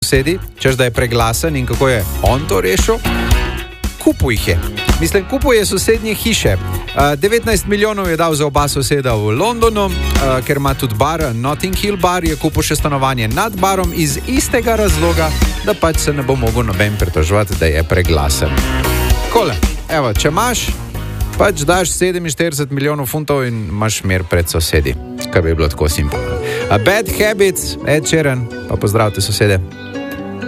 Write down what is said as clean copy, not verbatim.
sosedi, češ da je preglasen in kako je on to rešil. Kupil jih je. Mislim, kupil je sosednje hiše. 19 milijonov je dal za oba soseda v Londonu, ker ima tudi bar, Notting Hill bar, je kupil še stanovanje nad barom iz istega razloga, da pač se ne bo mogel noben pritoževati, da je preglasen. Kole, evo, če imaš, pač daš 47 milijonov funtov in imaš mir pred sosedi, kar bi bilo tako simpano. Bad Habits, Ed Sheeran, pa pozdravite sosede.